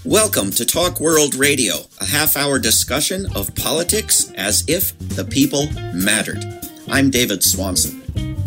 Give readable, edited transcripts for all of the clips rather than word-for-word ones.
Welcome to Talk World Radio, a half-hour discussion of politics as if the people mattered. I'm David Swanson.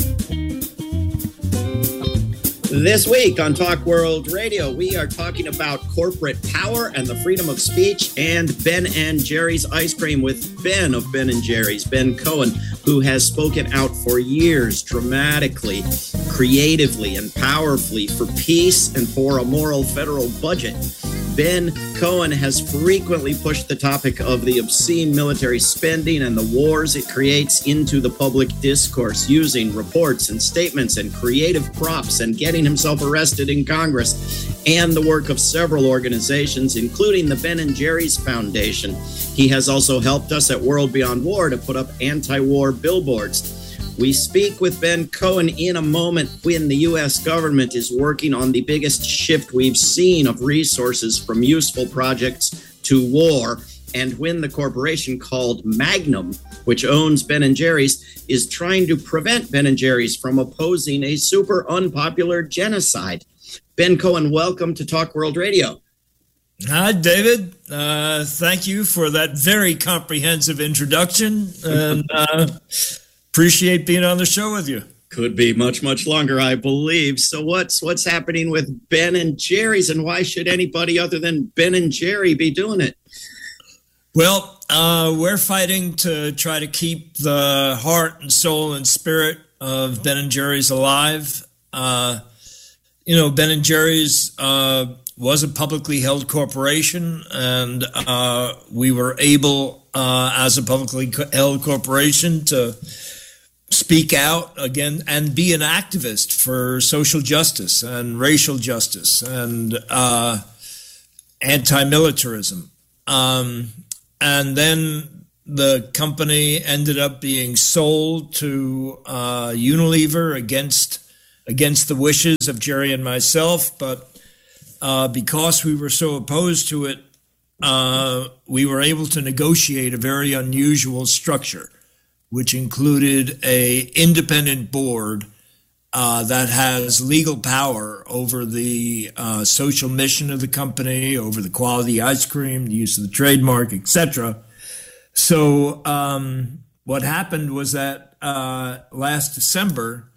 This week on Talk World Radio, we are talking about corporate power and the freedom of speech and Ben and Jerry's ice cream with Ben of Ben and Jerry's, Ben Cohen, who has spoken out for years dramatically, creatively, and powerfully for peace and for a moral federal budget. Ben Cohen has frequently pushed the topic of the obscene military spending and the wars it creates into the public discourse, using reports and statements and creative props and getting himself arrested in Congress, and the work of several organizations, including the Ben and Jerry's Foundation. He has also helped us at World Beyond War to put up anti-war billboards. We speak with Ben Cohen in a moment when the U.S. government is working on the biggest shift we've seen of resources from useful projects to war, and when the corporation called Magnum, which owns Ben & Jerry's, is trying to prevent Ben & Jerry's from opposing a super unpopular genocide. Ben Cohen, welcome to Talk World Radio. Hi, David. Thank you for that very comprehensive introduction. And appreciate being on the show with you. Could be much, much longer, I believe. So what's happening with Ben and Jerry's, and why should anybody other than Ben and Jerry be doing it? Well, we're fighting to try to keep the heart and soul and spirit of Ben and Jerry's alive. Ben and Jerry's was a publicly held corporation, and we were able, as a publicly held corporation, to speak out again and be an activist for social justice and racial justice and anti-militarism. And then the company ended up being sold to Unilever against the wishes of Jerry and myself. But because we were so opposed to it, we were able to negotiate a very unusual structure, which included a independent board that has legal power over the social mission of the company, over the quality ice cream, the use of the trademark, etc. So what happened was that last December,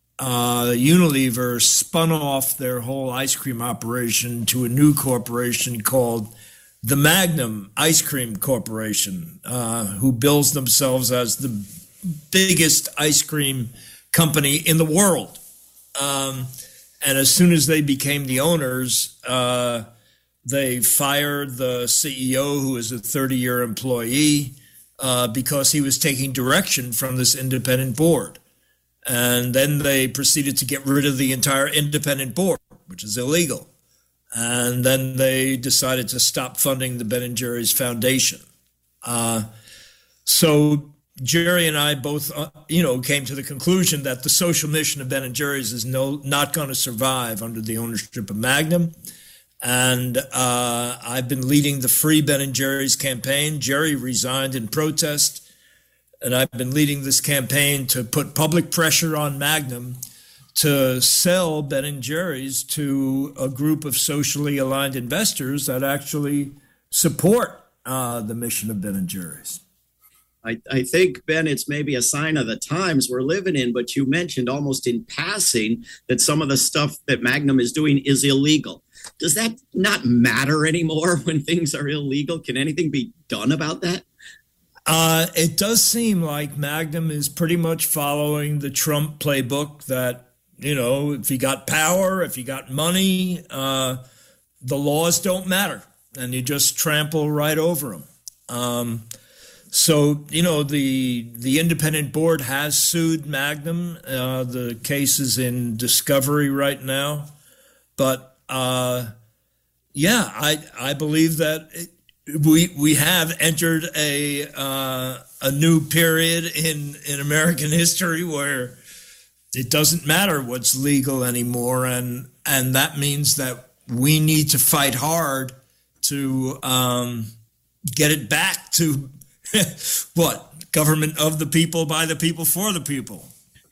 Unilever spun off their whole ice cream operation to a new corporation called the Magnum Ice Cream Corporation, who bills themselves as the biggest ice cream company in the world. And as soon as they became the owners, they fired the CEO, who is a 30-year employee, because he was taking direction from this independent board. And then they proceeded to get rid of the entire independent board, which is illegal. And then they decided to stop funding the Ben & Jerry's Foundation. So Jerry and I both, came to the conclusion that the social mission of Ben & Jerry's is not going to survive under the ownership of Magnum. And I've been leading the Free Ben & Jerry's campaign. Jerry resigned in protest, and I've been leading this campaign to put public pressure on Magnum to sell Ben & Jerry's to a group of socially aligned investors that actually support the mission of Ben & Jerry's. I think, Ben, it's maybe a sign of the times we're living in, but you mentioned almost in passing that some of the stuff that Magnum is doing is illegal. Does that not matter anymore when things are illegal? Can anything be done about that? It does seem like Magnum is pretty much following the Trump playbook that, if you got power, if you got money, the laws don't matter, and you just trample right over them. So, the independent board has sued Magnum. The case is in discovery right now. But, I believe that we have entered a new period in American history where it doesn't matter what's legal anymore, and that means that we need to fight hard to get it back to government of the people, by the people, for the people.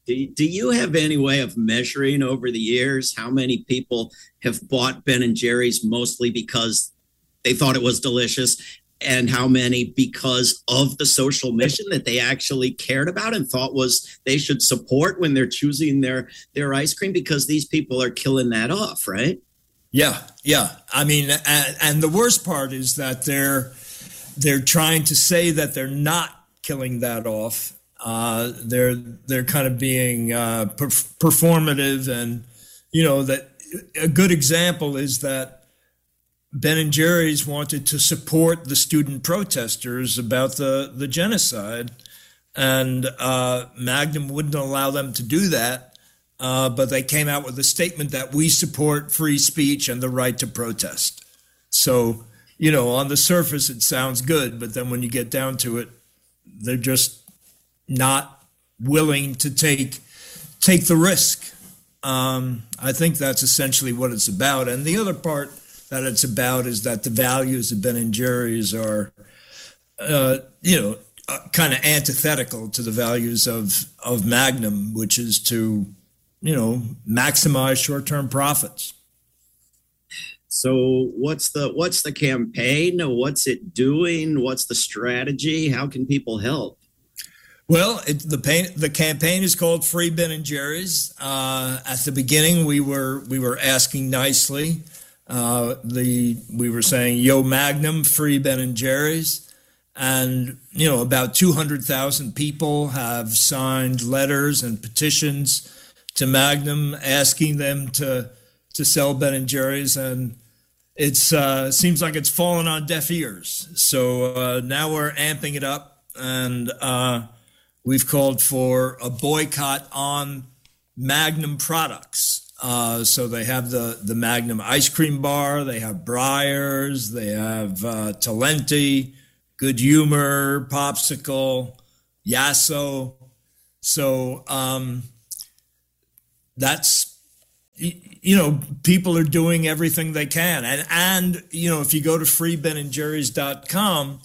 Do you have any way of measuring over the years how many people have bought Ben and Jerry's mostly because they thought it was delicious, and how many because of the social mission that they actually cared about and thought was they should support when they're choosing their ice cream? Because these people are killing that off, right? Yeah. I mean, and the worst part is that they're trying to say that they're not killing that off. They're kind of being performative, and that a good example is that Ben and Jerry's wanted to support the student protesters about the genocide, and Magnum wouldn't allow them to do that, but they came out with a statement that we support free speech and the right to protest. So, on the surface it sounds good, but then when you get down to it, they're just not willing to take the risk. I think that's essentially what it's about. And the other part that it's about is that the values of Ben and Jerry's are, kind of antithetical to the values of Magnum, which is to, maximize short-term profits. So what's the campaign? What's it doing? What's the strategy? How can people help? Well, the campaign is called Free Ben and Jerry's. At the beginning, we were asking nicely. We were saying, "Yo, Magnum, free Ben and Jerry's," and about 200,000 people have signed letters and petitions to Magnum asking them to sell Ben and Jerry's, and it seems like it's fallen on deaf ears. So now we're amping it up, and we've called for a boycott on Magnum products. So they have the Magnum ice cream bar, they have Breyers, they have Talenti, Good Humor, Popsicle, Yasso. So that's, people are doing everything they can. And if you go to freebenandjerrys.com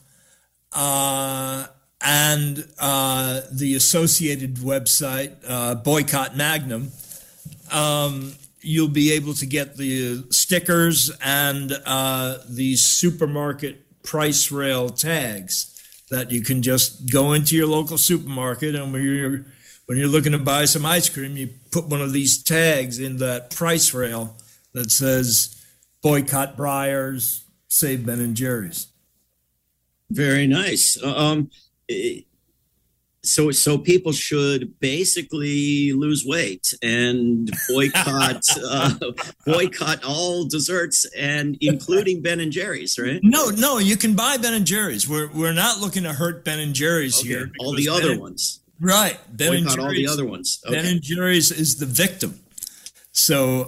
and the associated website, Boycott Magnum, you'll be able to get the stickers and these supermarket price rail tags that you can just go into your local supermarket, and when you're looking to buy some ice cream, you put one of these tags in that price rail that says boycott Breyers, save Ben and Jerry's. Very nice. So people should basically lose weight and boycott all desserts, and including Ben and Jerry's, right? No, you can buy Ben and Jerry's. We're not looking to hurt Ben and Jerry's here. All the other ones, right? Ben and Jerry's, all the other ones. Okay. Ben and Jerry's is the victim. So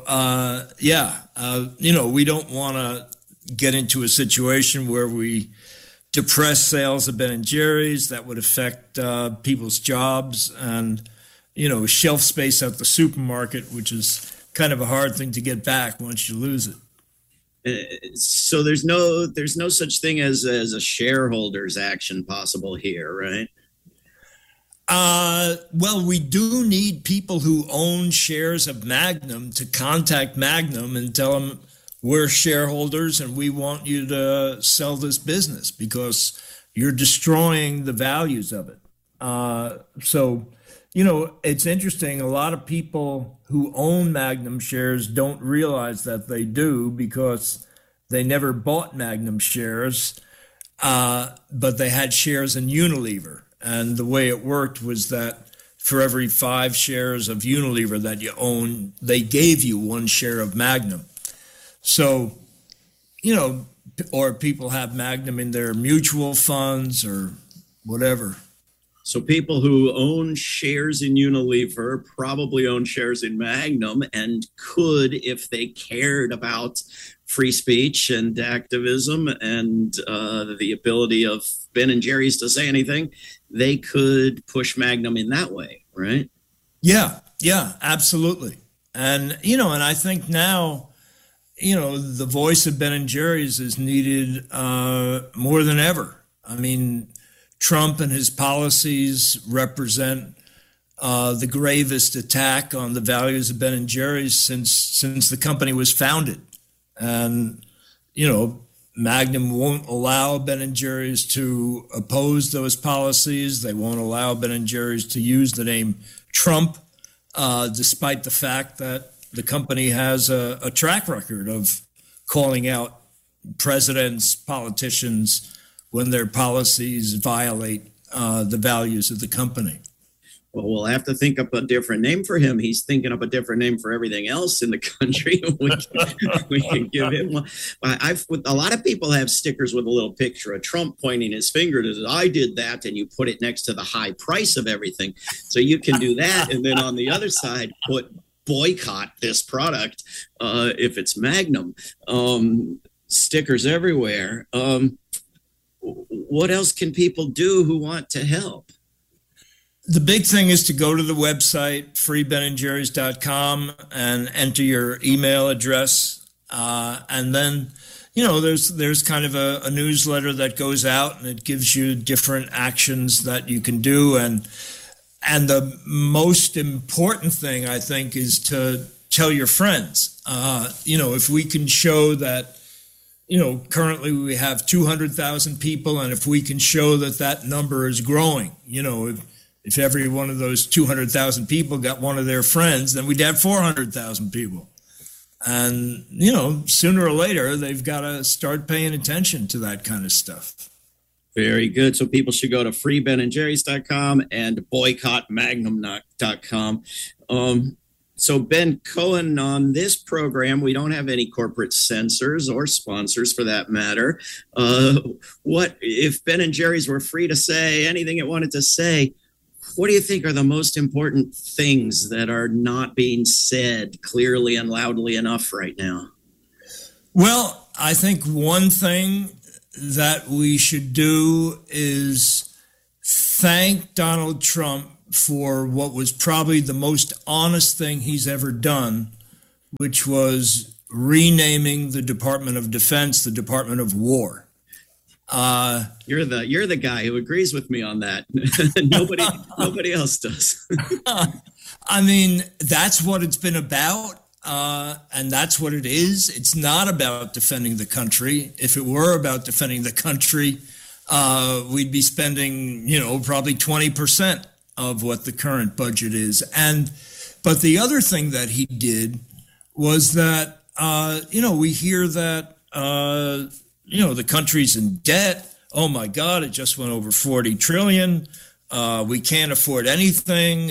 we don't want to get into a situation where we depress sales of Ben and Jerry's. That would affect people's jobs and, shelf space at the supermarket, which is kind of a hard thing to get back once you lose it. So there's no such thing as a shareholders action possible here, right? Well, we do need people who own shares of Magnum to contact Magnum and tell them, we're shareholders and we want you to sell this business because you're destroying the values of it. So, it's interesting. A lot of people who own Magnum shares don't realize that they do because they never bought Magnum shares, but they had shares in Unilever. And the way it worked was that for every 5 shares of Unilever that you own, they gave you 1 share of Magnum. So, or people have Magnum in their mutual funds or whatever. So people who own shares in Unilever probably own shares in Magnum and could, if they cared about free speech and activism and the ability of Ben and Jerry's to say anything, they could push Magnum in that way, right? Yeah, absolutely. And, and I think now, the voice of Ben and Jerry's is needed more than ever. I mean, Trump and his policies represent the gravest attack on the values of Ben and Jerry's since the company was founded. And, Magnum won't allow Ben and Jerry's to oppose those policies. They won't allow Ben and Jerry's to use the name Trump, despite the fact that the company has a track record of calling out presidents, politicians, when their policies violate the values of the company. Well, we'll have to think up a different name for him. He's thinking up a different name for everything else in the country. we can give him one. A lot of people have stickers with a little picture of Trump pointing his finger to, I did that, and you put it next to the high price of everything. So you can do that. And then on the other side, put boycott this product if it's Magnum. Stickers everywhere. What else can people do who want to help? The big thing is to go to the website, freebenandjerrys.com, and enter your email address. And then, there's kind of a newsletter that goes out, and it gives you different actions that you can do. And the most important thing, I think, is to tell your friends. If we can show that, currently we have 200,000 people, and if we can show that number is growing, if every one of those 200,000 people got one of their friends, then we'd have 400,000 people. And, sooner or later, they've got to start paying attention to that kind of stuff. Very good. So people should go to freebenandjerrys.com and boycottmagnum.com. So Ben Cohen, on this program, we don't have any corporate censors or sponsors for that matter. What if Ben and Jerry's were free to say anything it wanted to say? What do you think are the most important things that are not being said clearly and loudly enough right now? Well, I think one thing that we should do is thank Donald Trump for what was probably the most honest thing he's ever done, which was renaming the Department of Defense the Department of War. You're the guy who agrees with me on that. Nobody else does. I mean, that's what it's been about, and that's what it is. It's not about defending the country. If it were about defending the country, we'd be spending, probably 20% of what the current budget is. But the other thing that he did was that, we hear that. The country's in debt. Oh my God, it just went over 40 trillion. We can't afford anything.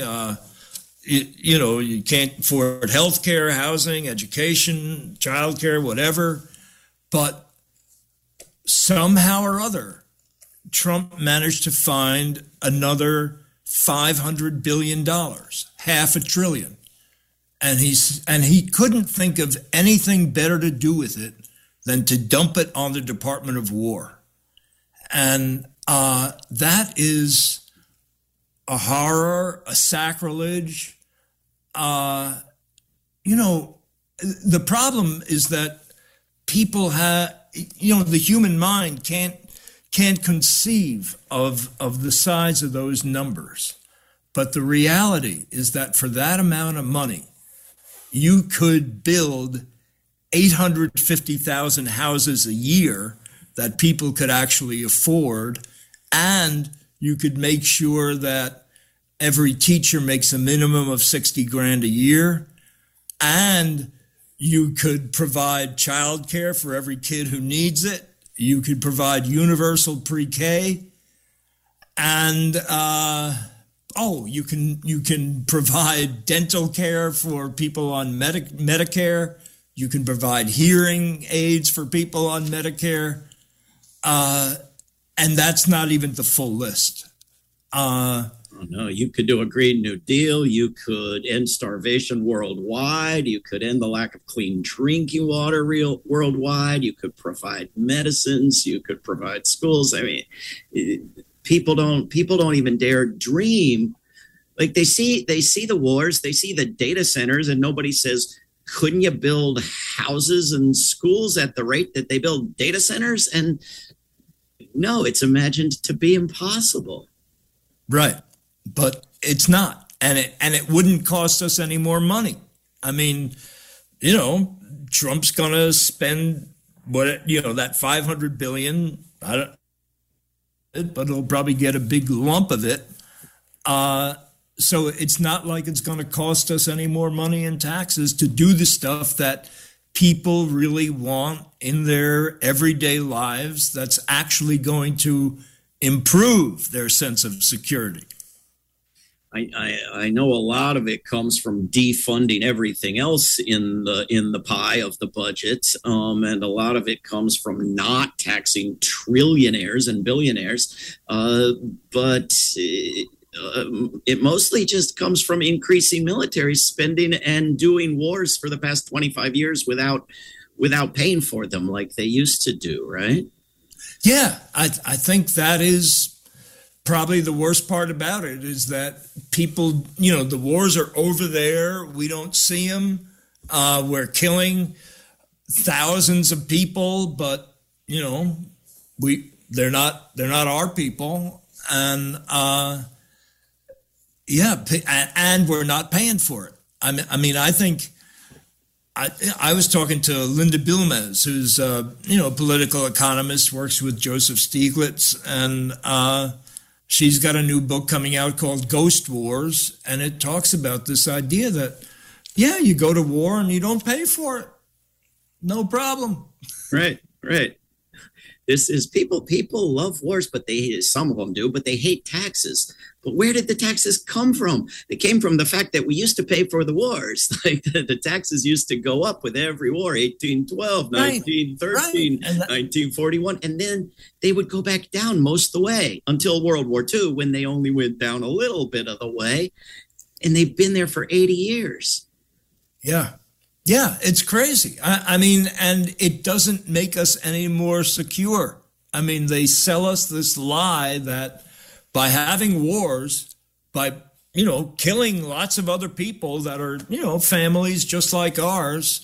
You can't afford healthcare, housing, education, childcare, whatever. But somehow or other, Trump managed to find another $500 billion, half a trillion. And he couldn't think of anything better to do with it than to dump it on the Department of War. And that is a horror, a sacrilege. The problem is that people the human mind can't conceive of the size of those numbers. But the reality is that for that amount of money, you could build 850,000 houses a year that people could actually afford, and you could make sure that every teacher makes a minimum of $60,000 a year, and you could provide childcare for every kid who needs it. You could provide universal pre-K, and you can provide dental care for people on Medicare. You can provide hearing aids for people on Medicare. And that's not even the full list. No, you could do a Green New Deal. You could end starvation worldwide. You could end the lack of clean drinking water worldwide. You could provide medicines. You could provide schools. I mean, people don't even dare dream. Like they see the wars, they see the data centers, and nobody says, couldn't you build houses and schools at the rate that they build data centers? And no, it's imagined to be impossible. Right. But it's not. and it wouldn't cost us any more money. I mean, Trump's going to spend that $500 billion. But he'll probably get a big lump of it. So it's not like it's going to cost us any more money in taxes to do the stuff that people really want in their everyday lives that's actually going to improve their sense of security. I know a lot of it comes from defunding everything else in the pie of the budget, and a lot of it comes from not taxing trillionaires and billionaires. But it mostly just comes from increasing military spending and doing wars for the past 25 years without paying for them like they used to do, right? Yeah, I think that is probably the worst part about it, is that people, the wars are over there. We don't see them. We're killing thousands of people, but they're not our people, and and we're not paying for it. I mean, I think I was talking to Linda Bilmes, who's a political economist, works with Joseph Stiglitz, and she's got a new book coming out called Ghost Wars, and it talks about this idea that, you go to war and you don't pay for it. No problem. Right. This is people love wars, but some of them do, but they hate taxes. But where did the taxes come from? They came from the fact that we used to pay for the wars. Like the taxes used to go up with every war, 1812, 1913, 1941. And then they would go back down most of the way until World War II, when they only went down a little bit of the way. And they've been there for 80 years. Yeah. Yeah, it's crazy. I mean, and it doesn't make us any more secure. I mean, they sell us this lie that by having wars, by, killing lots of other people that are, families just like ours,